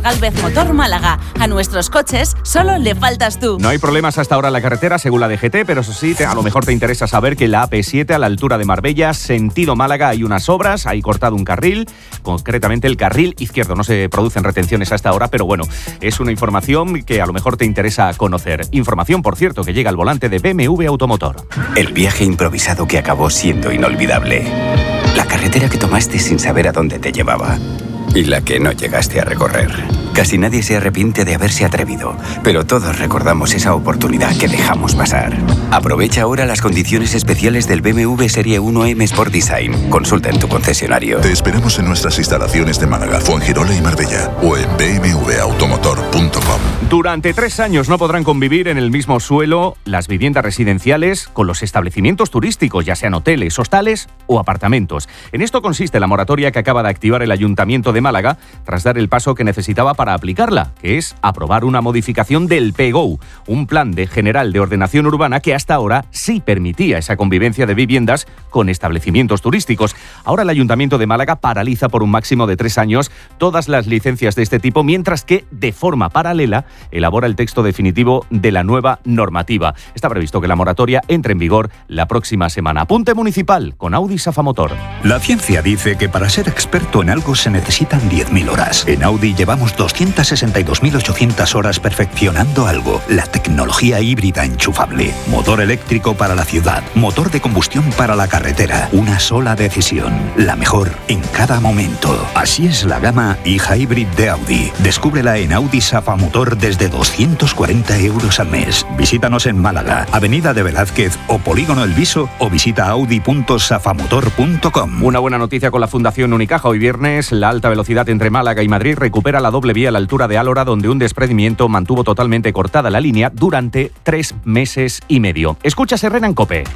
Gálvez Motor Málaga. A nuestros coches solo le faltas tú. No hay problemas hasta ahora en la carretera, según la DGT, pero eso sí, a lo mejor te interesa saber que en la AP7, a la altura de Marbella, sentido Málaga, hay unas obras, hay cortado un carril, concretamente el carril izquierdo. No se producen retenciones hasta ahora, pero bueno, es una información que a lo mejor te interesa conocer. Información, por cierto, que llega al volante de BMW Automotor. El viaje improvisado que acabó siendo inolvidable. La carretera que tomaste sin saber a dónde te llevaba. Y la que no llegaste a recorrer. Casi nadie se arrepiente de haberse atrevido, pero todos recordamos esa oportunidad que dejamos pasar. Aprovecha ahora las condiciones especiales del BMW Serie 1 M Sport Design. Consulta en tu concesionario. Te esperamos en nuestras instalaciones de Málaga, Fuengirola y Marbella o en bmwautomotor.com. Durante 3 años no podrán convivir en el mismo suelo las viviendas residenciales con los establecimientos turísticos, ya sean hoteles, hostales o apartamentos. En esto consiste la moratoria que acaba de activar el Ayuntamiento de Málaga tras dar el paso que necesitaba para aplicarla, que es aprobar una modificación del PGO, un plan general de ordenación urbana que hasta ahora sí permitía esa convivencia de viviendas con establecimientos turísticos. Ahora el Ayuntamiento de Málaga paraliza por un máximo de 3 años todas las licencias de este tipo, mientras que, de forma paralela, elabora el texto definitivo de la nueva normativa. Está previsto que la moratoria entre en vigor la próxima semana. Apunte municipal con Audi Safamotor. La ciencia dice que para ser experto en algo se necesitan 10.000 horas. En Audi llevamos 262.800 horas perfeccionando algo. La tecnología híbrida enchufable. Motor eléctrico para la ciudad. Motor de combustión para la carretera. Una sola decisión. La mejor en cada momento. Así es la gama e-Hybrid de Audi. Descúbrela en Audi Safamotor desde 240 euros al mes. Visítanos en Málaga, Avenida de Velázquez o Polígono El Viso o visita audi.safamotor.com. Una buena noticia con la Fundación Unicaja. Hoy viernes, la alta velocidad entre Málaga y Madrid recupera la doble vía a la altura de Álora, donde un desprendimiento mantuvo totalmente cortada la línea durante 3 meses y medio. Escucha Herrera en COPE.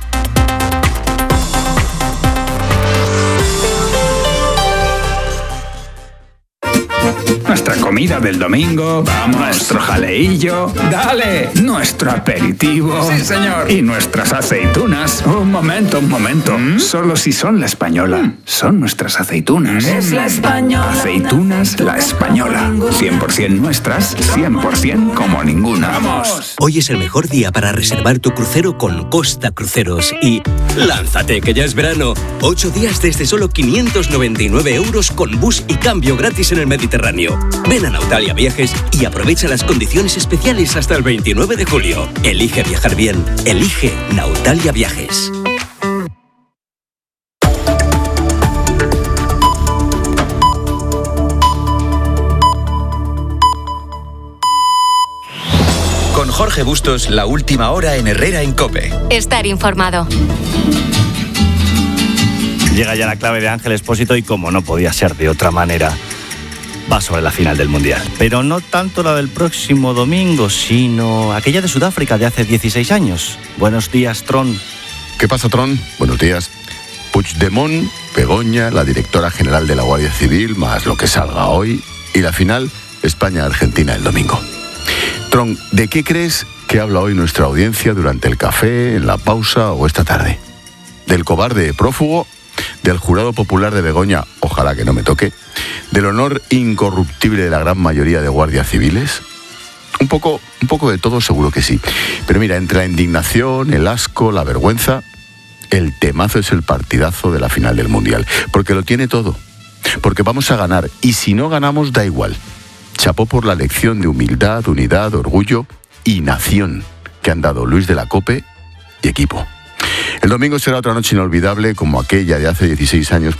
Nuestra comida del domingo, vamos, nuestro jaleillo, dale, nuestro aperitivo. Sí, señor. Y nuestras aceitunas. Un momento. Solo si son La Española. Son nuestras aceitunas. Es La Española. Aceitunas La Española. 100% nuestras, 100% como ninguna. ¡Vamos! Hoy es el mejor día para reservar tu crucero con Costa Cruceros. Y lánzate, que ya es verano. 8 días desde solo 599 euros con bus y cambio gratis en el Mediterráneo. Ven a Nautalia Viajes y aprovecha las condiciones especiales hasta el 29 de julio. Elige viajar bien. Elige Nautalia Viajes. Con Jorge Bustos, la última hora en Herrera en COPE. Estar informado. Llega ya la clave de Ángel Expósito y, como no podía ser de otra manera, va sobre la final del Mundial. Pero no tanto la del próximo domingo, sino aquella de Sudáfrica de hace 16 años. Buenos días, Tron. ¿Qué pasa, Tron? Buenos días. Puigdemont, Begoña, la directora general de la Guardia Civil, más lo que salga hoy, y la final, España-Argentina el domingo. Tron, ¿de qué crees que habla hoy nuestra audiencia durante el café, en la pausa o esta tarde? ¿Del cobarde prófugo? ¿Del jurado popular de Begoña? Ojalá que no me toque. ¿Del honor incorruptible de la gran mayoría de guardias civiles? Un poco de todo seguro que sí. Pero mira, entre la indignación, el asco, la vergüenza, el temazo es el partidazo de la final del Mundial. Porque lo tiene todo. Porque vamos a ganar. Y si no ganamos, da igual. Chapó por la lección de humildad, unidad, orgullo y nación que han dado Luis de la Cope y equipo. El domingo será otra noche inolvidable como aquella de hace 16 años.